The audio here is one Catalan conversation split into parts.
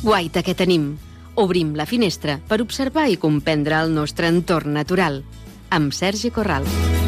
Guaita que tenim. Obrim la finestra per observar i comprendre el nostre entorn natural. Amb Sergi Corral.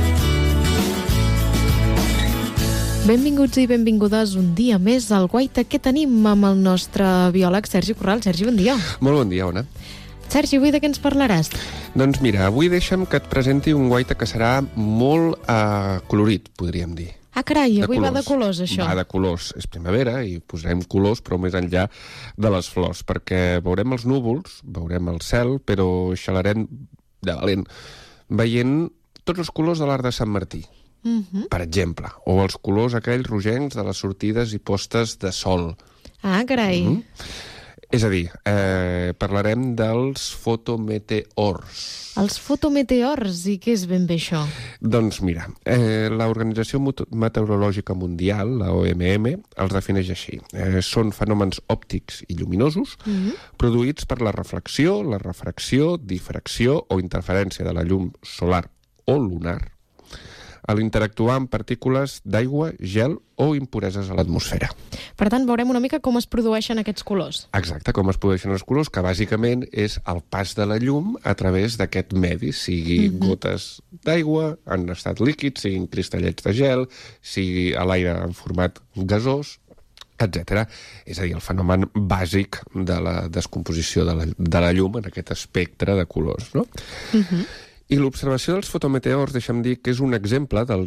Benvinguts i benvingudes un dia més al Guaita que tenim amb el nostre biòleg Sergi Corral. Sergi, bon dia. Molt bon dia, Ona. Sergi, avui de què ens parlaràs? Doncs mira, avui deixa'm que et presenti un guaita que serà molt colorit, podríem dir. Ah, carai, avui va de colors, això. Va de colors. És primavera i posarem colors, però més enllà de les flors, perquè veurem els núvols, veurem el cel, però xalarem de valent, veient tots els colors de l'arc de Sant Martí, per exemple, o els colors aquells rogencs de les sortides i postes de sol. Ah, carai. És a dir, parlarem dels fotometeors. Els fotometeors, i què és ben bé això? Doncs mira, l'Organització Meteorològica Mundial, la OMM, els defineix així. Són fenòmens òptics i lluminosos produïts per la reflexió, la refracció, difracció o interferència de la llum solar o lunar a l'interactuar amb partícules d'aigua, gel o impureses a l'atmosfera. Per tant, veurem una mica com es produeixen aquests colors. Exacte, com es produeixen els colors, que bàsicament és el pas de la llum a través d'aquest medi, sigui gotes d'aigua en estat líquid, siguin cristallets de gel, sigui a l'aire en format gasós, etc. És a dir, el fenomen bàsic de la descomposició de la llum en aquest espectre de colors, no? I l'observació dels fotometeors, deixa'm dir que és un exemple que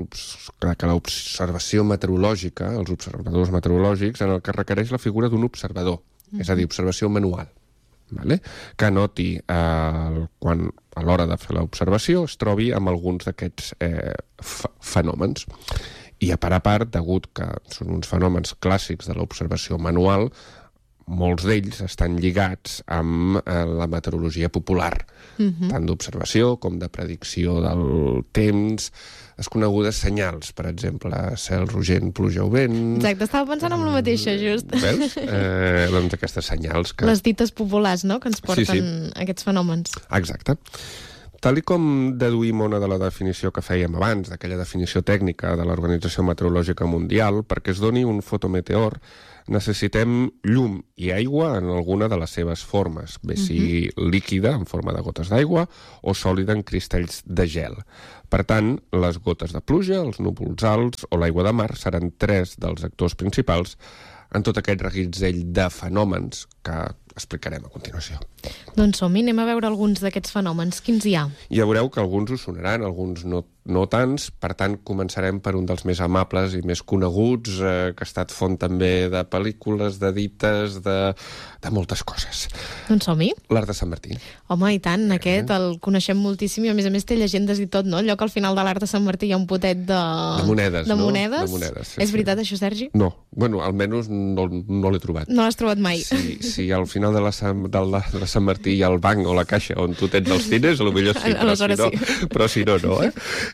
l'observació meteorològica, els observadors meteorològics, en el que requereix la figura d'un observador, és a dir, observació manual, vale? Que noti quan a l'hora de fer l'observació es trobi amb alguns d'aquests fenòmens. I a part, degut que són uns fenòmens clàssics de l'observació manual, molts d'ells estan lligats amb la meteorologia popular, tant d'observació com de predicció del temps, les conegudes senyals, per exemple, cel rogent, pluja o vent... Exacte, estava pensant en la mateixa, just. Veus? Doncs aquestes senyals que... Les dites populars, no?, que ens porten aquests fenòmens. Exacte. Tal com deduïm una de la definició que fèiem abans, d'aquella definició tècnica de l'Organització Meteorològica Mundial, perquè es doni un fotometeor, necessitem llum i aigua en alguna de les seves formes, bé sigui líquida, en forma de gotes d'aigua, o sòlida en cristalls de gel. Per tant, les gotes de pluja, els núvols alts o l'aigua de mar seran tres dels actors principals en tot aquest reguitzell de fenòmens que explicarem a continuació. Doncs som-hi, anem a veure alguns d'aquests fenòmens. Quins hi ha? Ja veureu que alguns us sonaran, alguns no tants, per tant començarem per un dels més amables i més coneguts, que ha estat font també de pel·lícules, de dites, de moltes coses. Doncs som-hi. L'arc de Sant Martí. Home, i tant, aquest el coneixem moltíssim i a més té llegendes i tot, no? Allò que al final de l'arc de Sant Martí hi ha un potet de monedes, de no? monedes. De monedes, sí, és veritat, això, Sergi? No, bueno, almenys no l'he trobat. No l'has trobat mai. Sí, al final de la Sant Martí hi ha el banc o la caixa on tu tens els diners, potser sí, però si no, no,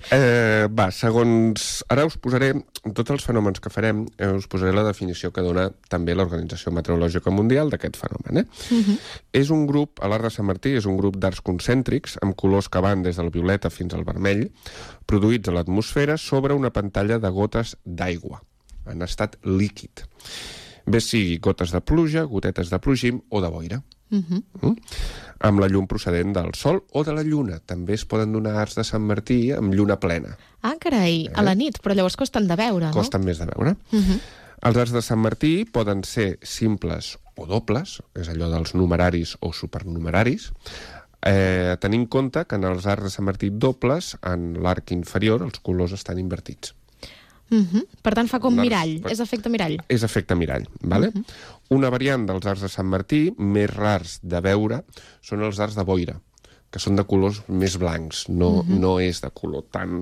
segons... Ara us posaré, tots els fenòmens que farem, us posaré la definició que dona també l'Organització Meteorològica Mundial d'aquest fenomen. És un grup, a l'arc de Sant Martí, és un grup d'arcs concèntrics amb colors que van des del violeta fins al vermell, produïts a l'atmosfera sobre una pantalla de gotes d'aigua, en estat líquid. Bé sigui gotes de pluja, gotetes de plogim o de boira. Amb la llum procedent del sol o de la lluna. També es poden donar arcs de Sant Martí amb lluna plena. Ah, carai, a la nit, però llavors costen de veure, no? Costen més de veure. Els arcs de Sant Martí poden ser simples o dobles, és allò dels numeraris o supernumeraris, tenint en compte que en els arcs de Sant Martí dobles, en l'arc inferior, els colors estan invertits. Per tant, fa com mirall, és efecte mirall. És efecte mirall, vale? Una variant dels arcs de Sant Martí, més rars de veure, són els arcs de boira, que són de colors més blancs, no és de color tan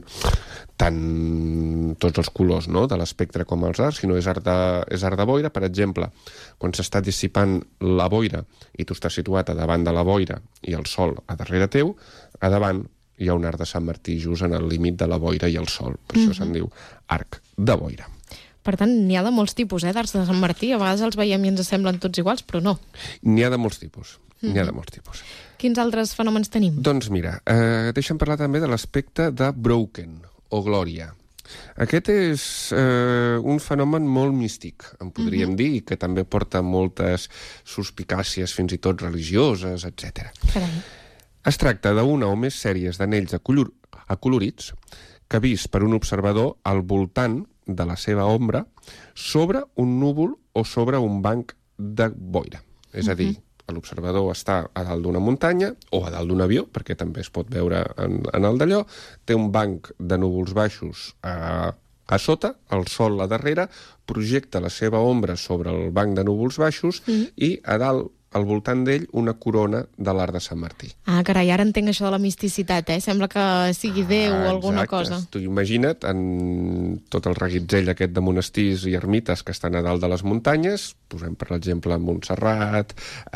tots els colors, no?, de l'espectre com els arcs, sinó és arc de boira. Per exemple, quan s'està dissipant la boira i tu estàs situat a davant de la boira i el sol a darrere teu, a davant hi ha un arc de Sant Martí just en el límit de la boira i el sol. Per això se'n diu arc de boira. Per tant, n'hi ha de molts tipus, d'arcs de Sant Martí. A vegades els veiem i ens semblen tots iguals, però no. N'hi ha de molts tipus. Quins altres fenòmens tenim? Doncs mira, deixa'm parlar també de l'aspecte de Broken, o glòria. Aquest és un fenomen molt místic, en podríem dir, i que també porta moltes suspicàcies, fins i tot religioses, etc. Carai. Es tracta d'una o més sèries d'anells acolorits que vist per un observador al voltant de la seva ombra sobre un núvol o sobre un banc de boira. És a dir, l'observador està a dalt d'una muntanya o a dalt d'un avió, perquè també es pot veure en el d'allò, té un banc de núvols baixos a sota, el sol a darrere, projecta la seva ombra sobre el banc de núvols baixos i a dalt, al voltant d'ell, una corona de l'arc de Sant Martí. Ah, carai, ara entenc això de la misticitat, Sembla que sigui Déu o alguna cosa. Tu imagina't en tot el reguitzell aquest de monestirs i ermites que estan a dalt de les muntanyes, posem per exemple Montserrat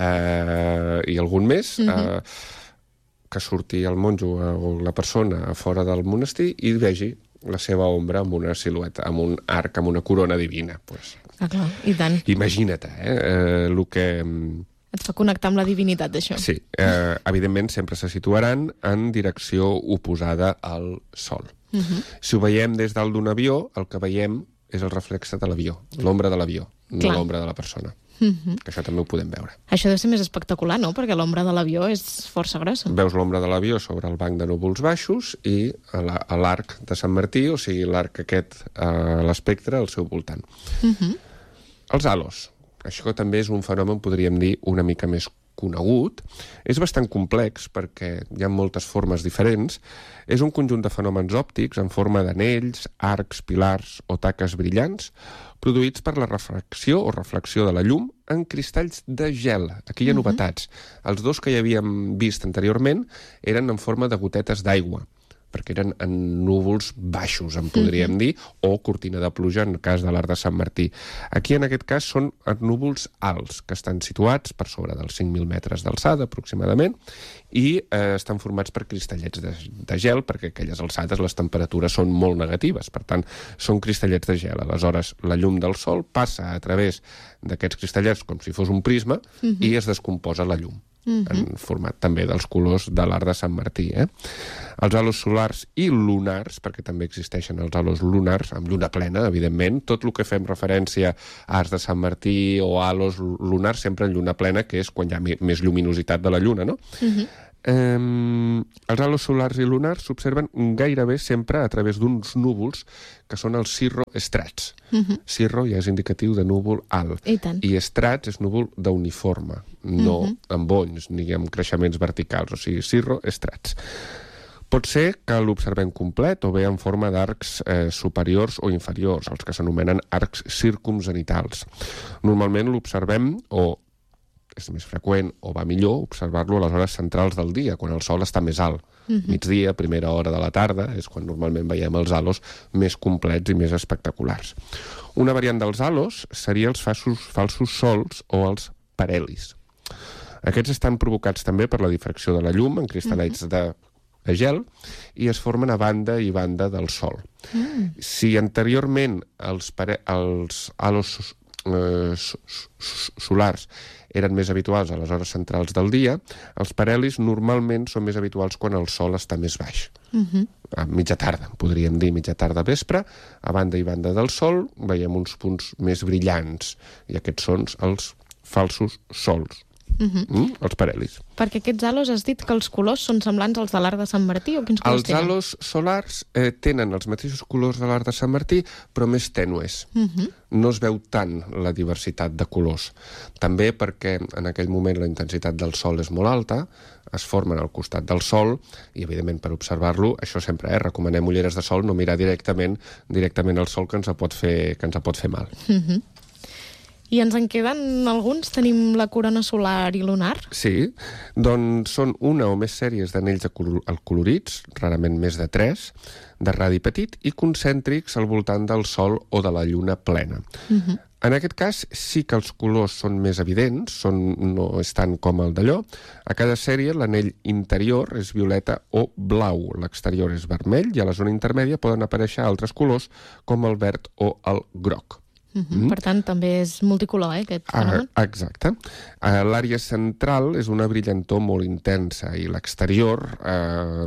i algun més, que surti el monjo o la persona a fora del monestir i vegi la seva ombra amb una silueta, amb un arc, amb una corona divina. Pues, clar, i tant. Imagina't, el que... Et fa connectar amb la divinitat, això. Sí, evidentment sempre se situaran en direcció oposada al sol. Si ho veiem des dalt d'un avió, el que veiem és el reflexe de l'avió, l'ombra de l'avió, no l'ombra de la persona. Que això també ho podem veure. Això deu ser més espectacular, no? Perquè l'ombra de l'avió és força grossa. Veus l'ombra de l'avió sobre el banc de núvols baixos i a l'arc de Sant Martí, o sigui, l'arc aquest, l'espectre, al seu voltant. Els halos. Això també és un fenomen, podríem dir, una mica més conegut. És bastant complex perquè hi ha moltes formes diferents. És un conjunt de fenòmens òptics en forma d'anells, arcs, pilars o taques brillants produïts per la refracció o reflexió de la llum en cristalls de gel. Aquí hi ha novetats. Els dos que ja havíem vist anteriorment eren en forma de gotetes d'aigua, perquè eren en núvols baixos, en podríem dir, o cortina de pluja en el cas de l'arc de Sant Martí. Aquí, en aquest cas, són núvols alts, que estan situats per sobre dels 5.000 metres d'alçada, aproximadament, i estan formats per cristallets de gel, perquè a aquelles alçades les temperatures són molt negatives. Per tant, són cristallets de gel. Aleshores, la llum del sol passa a través d'aquests cristallets com si fos un prisma i es descomposa la llum. En format també dels colors de l'arc de Sant Martí. Els halos solars i lunars, perquè també existeixen els halos lunars, amb lluna plena, evidentment. Tot el que fem referència a arcs de Sant Martí o halos lunars, sempre en lluna plena, que és quan hi ha més lluminositat de la lluna, no? Els halos solars i lunars s'observen gairebé sempre a través d'uns núvols que són els cirroestrats. Cirro ja és indicatiu de núvol alt. I estrats és núvol d'uniforme, no amb bonys ni amb creixements verticals, o sigui, cirroestrats. Pot ser que l'observem complet o bé en forma d'arcs superiors o inferiors, els que s'anomenen arcs circumzenitals. Normalment l'observem és més freqüent o va millor observar-lo a les hores centrals del dia, quan el sol està més alt. Migdia, primera hora de la tarda, és quan normalment veiem els halos més complets i més espectaculars. Una variant dels halos seria els falsos sols o els parhelis. Aquests estan provocats també per la difracció de la llum en cristal·lets de gel i es formen a banda i banda del sol. Si anteriorment els halos solars eren més habituals a les hores centrals del dia, els parhelis normalment són més habituals quan el sol està més baix. A mitja tarda, podríem dir mitja tarda vespre, a banda i banda del sol veiem uns punts més brillants, i aquests són els falsos sols. Els parhelis. Perquè aquests halos has dit que els colors són semblants als de l'arc de Sant Martí o quins colors tenen? Els halos solars tenen els mateixos colors de l'arc de Sant Martí, però més tènues. No es veu tant la diversitat de colors. També perquè en aquell moment la intensitat del sol és molt alta, es formen al costat del sol i, evidentment, per observar-lo, això sempre, recomanem ulleres de sol, no mirar directament al sol que ens pot fer mal. I ens en queden alguns? Tenim la corona solar i lunar? Sí, doncs són una o més sèries d'anells acolorits, rarament més de 3, de radi petit i concèntrics al voltant del Sol o de la Lluna plena. En aquest cas sí que els colors són més evidents, no és tant com el d'allò. A cada sèrie l'anell interior és violeta o blau, l'exterior és vermell i a la zona intermèdia poden aparèixer altres colors com el verd o el groc. Per tant, també és multicolor, aquest fenomen? Exacte. L'àrea central és una brillantor molt intensa i l'exterior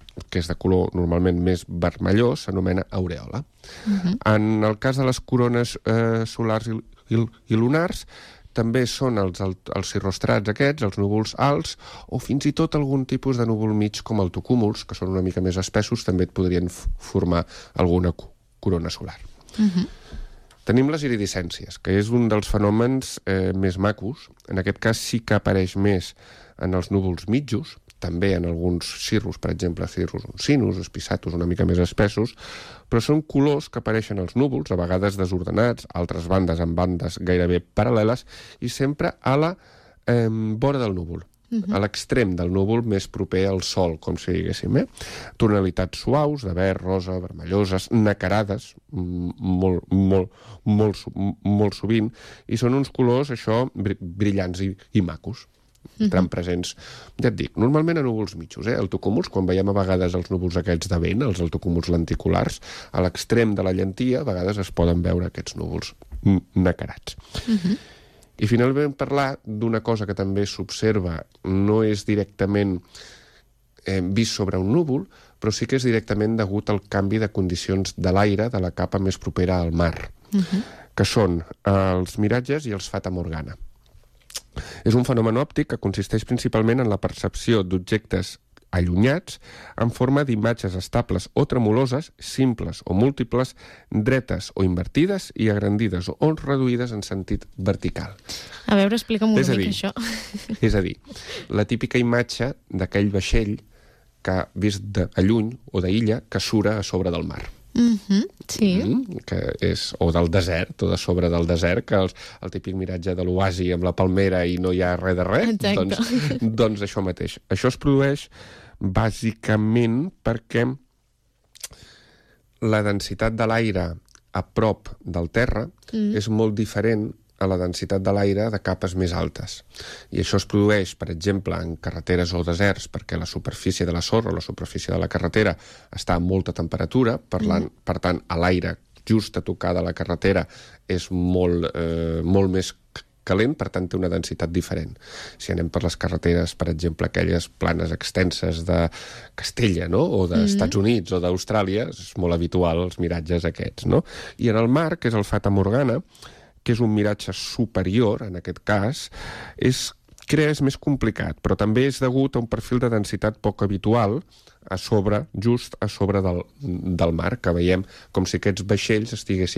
que és de color normalment més vermellós, s'anomena aureola. En el cas de les corones solars i lunars, també són els cirrostrats aquests, els núvols alts, o fins i tot algun tipus de núvol mig com el tocúmuls, que són una mica més espessos, també et podrien formar alguna corona solar. Tenim les iridescències, que és un dels fenòmens més macos. En aquest cas sí que apareix més en els núvols mitjos, també en alguns cirrus, per exemple, cirrus uncinus, espisatus una mica més espessos, però són colors que apareixen als núvols, a vegades desordenats, altres bandes amb bandes gairebé paral·leles, i sempre a la vora del núvol, a l'extrem del núvol més proper al sol, com si diguéssim. Tonalitats suaus, de verd, rosa, vermelloses, nacarades, molt sovint, i són uns colors, això, brillants i macos. Estan presents, ja et dic, normalment a núvols mitjos. El tocúmuls, quan veiem a vegades els núvols aquests de vent, els altocúmuls lenticulars, a l'extrem de la llentia a vegades es poden veure aquests núvols nacarats. I finalment parlar d'una cosa que també s'observa, no és directament vist sobre un núvol, però sí que és directament degut al canvi de condicions de l'aire de la capa més propera al mar, que són els miratges i els fata morgana. És un fenomen òptic que consisteix principalment en la percepció d'objectes allunyats en forma d'imatges estables o tremoloses, simples o múltiples, dretes o invertides i agrandides o reduïdes en sentit vertical. A veure, explica'm una mica això. És a dir, la típica imatge d'aquell vaixell que vist de lluny o d'illa que sura a sobre del mar. Sí. Que és, o del desert, o de sobre del desert, que el típic miratge de l'oasi amb la palmera i no hi ha res de res. Doncs això mateix. Això es produeix bàsicament perquè la densitat de l'aire a prop del terra és molt diferent a la densitat de l'aire de capes més altes. I això es produeix, per exemple, en carreteres o deserts, perquè la superfície de la sorra o la superfície de la carretera està a molta temperatura, per tant, a l'aire just a tocar de la carretera és molt més calent, per tant té una densitat diferent. Si anem per les carreteres, per exemple, aquelles planes extenses de Castella, no? O d'Estats Units o d'Austràlia, és molt habitual els miratges aquests, no? I en el mar, que és el fata morgana, que és un miratge superior, en aquest cas, és més complicat, però també és degut a un perfil de densitat poc habitual just a sobre del mar, que veiem com si aquests vaixells estiguessin